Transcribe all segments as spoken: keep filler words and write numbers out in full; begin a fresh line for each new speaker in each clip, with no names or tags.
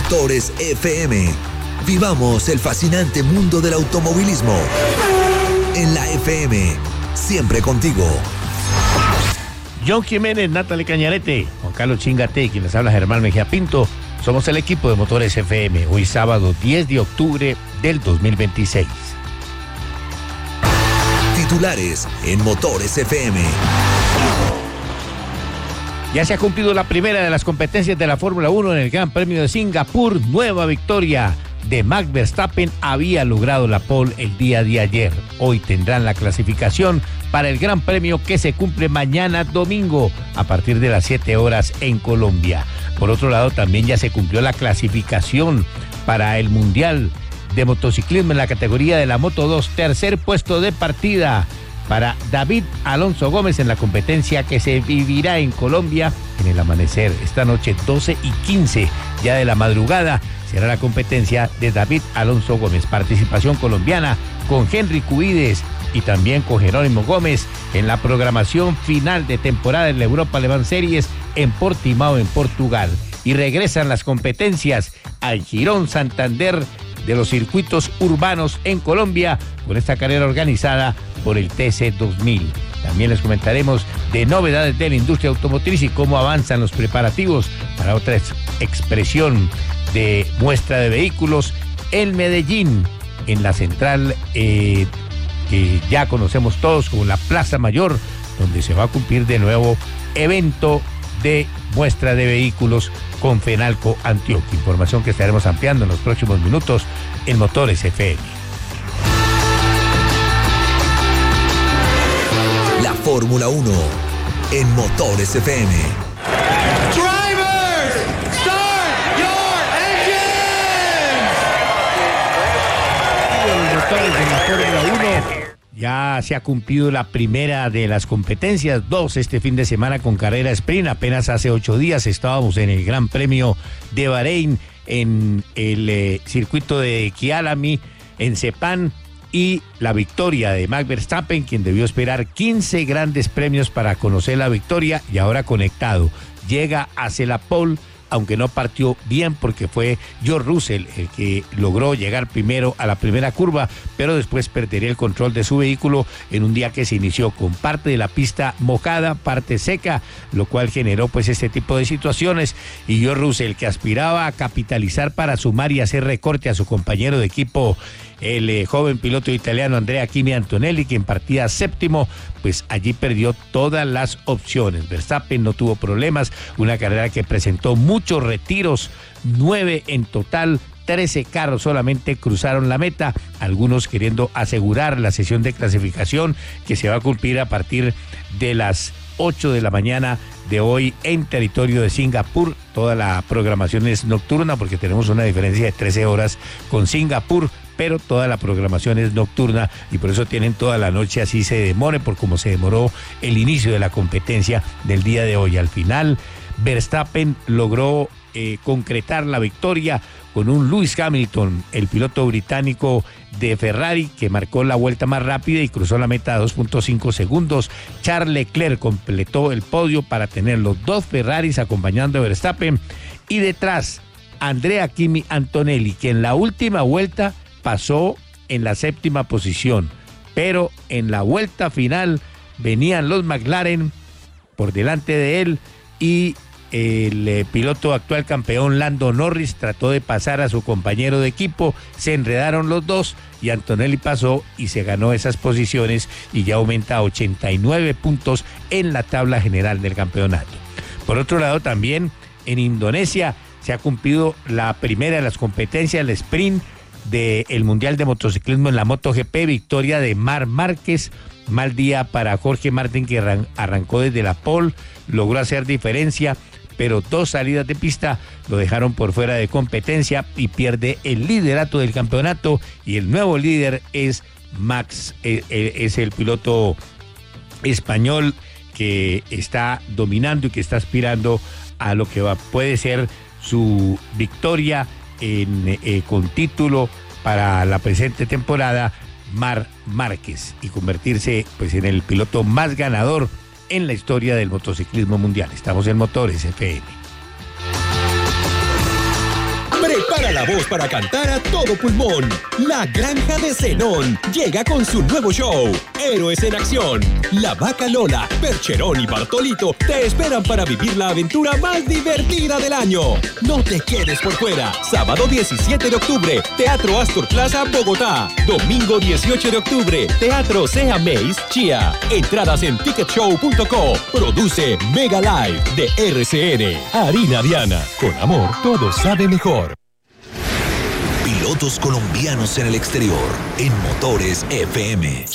Motores F M. Vivamos el fascinante mundo del automovilismo. En la F M, siempre contigo.
John Jiménez, Natalie Cañarete, Juan Carlos Chingate, quien les habla Germán Mejía Pinto. Somos el equipo de Motores F M. Hoy sábado diez de octubre del dos mil veintiséis.
Titulares en Motores F M.
Ya se ha cumplido la primera de las competencias de la Fórmula uno en el Gran Premio de Singapur. Nueva victoria de Max Verstappen. Había logrado la pole el día de ayer. Hoy tendrán la clasificación para el Gran Premio que se cumple mañana domingo a partir de las siete horas en Colombia. Por otro lado, también ya se cumplió la clasificación para el Mundial de Motociclismo en la categoría de la Moto dos. Tercer puesto de partida para David Alonso Gómez en la competencia que se vivirá en Colombia en el amanecer. Esta noche, doce y quince ya de la madrugada, será la competencia de David Alonso Gómez. Participación colombiana con Henry Cubides y también con Jerónimo Gómez en la programación final de temporada en la Europa Le Mans Series en Portimao, en Portugal. Y regresan las competencias al Girón Santander de los circuitos urbanos en Colombia con esta carrera organizada por el T C dos mil. También les comentaremos de novedades de la industria automotriz y cómo avanzan los preparativos para otra ex- expresión de muestra de vehículos en Medellín, en la central eh, que ya conocemos todos como la Plaza Mayor, donde se va a cumplir de nuevo evento de muestra de vehículos con Fenalco Antioquia. Información que estaremos ampliando en los próximos minutos en Motores F M.
La Fórmula uno en Motores F M.
Drivers, start your engines.
Los motores de la Fórmula uno. Ya se ha cumplido la primera de las competencias, dos este fin de semana con carrera sprint. Apenas hace ocho días estábamos en el Gran Premio de Bahrein, en el eh, circuito de Kyalami, en Sepang, y la victoria de Max Verstappen, quien debió esperar quince grandes premios para conocer la victoria, y ahora conectado. Llega hacia la pole, aunque no partió bien porque fue George Russell el que logró llegar primero a la primera curva, pero después perdería el control de su vehículo en un día que se inició con parte de la pista mojada, parte seca, lo cual generó pues este tipo de situaciones, y George Russell, que aspiraba a capitalizar para sumar y hacer recorte a su compañero de equipo, el eh, joven piloto italiano Andrea Kimi Antonelli, quien partía séptimo, pues allí perdió todas las opciones. Verstappen no tuvo problemas, una carrera que presentó muchos retiros, nueve en total, trece carros solamente cruzaron la meta, algunos queriendo asegurar la sesión de clasificación que se va a cumplir a partir de las ocho de la mañana de hoy en territorio de Singapur. Toda la programación es nocturna porque tenemos una diferencia de trece horas con Singapur, pero toda la programación es nocturna y por eso tienen toda la noche, así se demore, por como se demoró el inicio de la competencia del día de hoy. Al final, Verstappen logró eh, concretar la victoria con un Lewis Hamilton, el piloto británico de Ferrari, que marcó la vuelta más rápida y cruzó la meta a dos punto cinco segundos. Charles Leclerc completó el podio para tener los dos Ferraris acompañando a Verstappen, y detrás Andrea Kimi Antonelli, que en la última vuelta pasó en la séptima posición, pero en la vuelta final venían los McLaren por delante de él, y el eh, piloto actual campeón Lando Norris trató de pasar a su compañero de equipo, se enredaron los dos y Antonelli pasó y se ganó esas posiciones y ya aumenta a ochenta y nueve puntos en la tabla general del campeonato. Por otro lado, también en Indonesia se ha cumplido la primera de las competencias, el sprint del Mundial de Motociclismo en la MotoGP, victoria de Marc Márquez. Mal día para Jorge Martín, que arran- arrancó desde la pole, logró hacer diferencia, pero dos salidas de pista lo dejaron por fuera de competencia y pierde el liderato del campeonato, y el nuevo líder es Max, eh, eh, es el piloto español que está dominando y que está aspirando a lo que va, puede ser su victoria en, eh, con título para la presente temporada, Marc Márquez, y convertirse pues en el piloto más ganador en la historia del motociclismo mundial. Estamos en Motores F M.
Prepara la voz para cantar a todo pulmón. La Granja de Zenón llega con su nuevo show, Héroes en Acción. La Vaca Lola, Percherón y Bartolito te esperan para vivir la aventura más divertida del año. No te quedes por fuera. Sábado diecisiete de octubre, Teatro Astor Plaza, Bogotá. Domingo dieciocho de octubre, Teatro Sea Maze, Chía. Entradas en ticket show punto co. Produce Mega Live de R C N. Harina Diana. Con amor, todo sabe mejor.
Pilotos colombianos en el exterior, en Motores F M.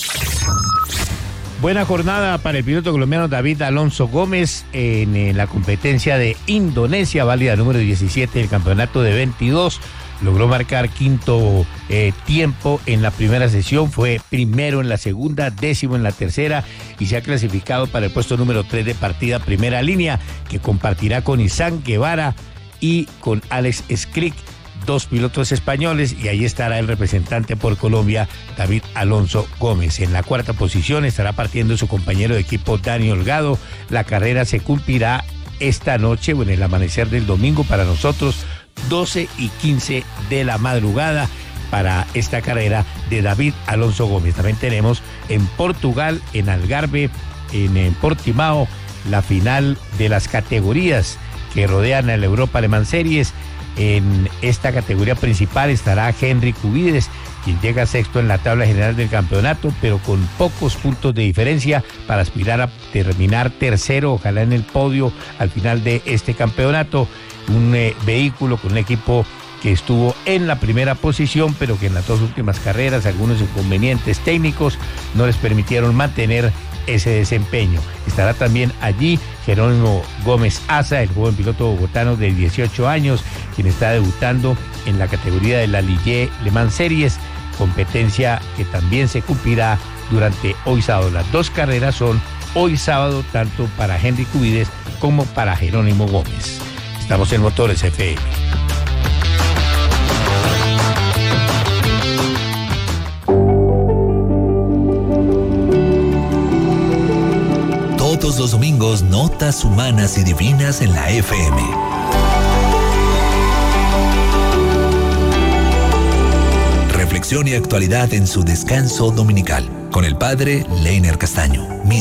Buena jornada para el piloto colombiano David Alonso Gómez en, en la competencia de Indonesia, válida número diecisiete del campeonato de veintidós. Logró marcar quinto eh, tiempo en la primera sesión, fue primero en la segunda, décimo en la tercera y se ha clasificado para el puesto número tres de partida primera línea, que compartirá con Isán Guevara y con Alex Skrick, dos pilotos españoles, y ahí estará el representante por Colombia, David Alonso Gómez. En la cuarta posición estará partiendo su compañero de equipo, Dani Holgado. La carrera se cumplirá esta noche o en el amanecer del domingo para nosotros, doce y quince de la madrugada para esta carrera de David Alonso Gómez. También tenemos en Portugal, en Algarve, en, en Portimao, la final de las categorías que rodean el Europa Le Mans Series. En esta categoría principal estará Henry Cubides, quien llega sexto en la tabla general del campeonato, pero con pocos puntos de diferencia para aspirar a terminar tercero, ojalá en el podio al final de este campeonato. Un eh, vehículo con un equipo que estuvo en la primera posición, pero que en las dos últimas carreras algunos inconvenientes técnicos no les permitieron mantener ese desempeño. Estará también allí Jerónimo Gómez Asa, el joven piloto bogotano de dieciocho años, quien está debutando en la categoría de la Ligier Le Mans Series, competencia que también se cumplirá durante hoy sábado. Las dos carreras son hoy sábado, tanto para Henry Cubides como para Jerónimo Gómez. Estamos en Motores F M.
Todos los domingos, notas humanas y divinas en la F M. Reflexión y actualidad en su descanso dominical con el padre Leiner Castaño.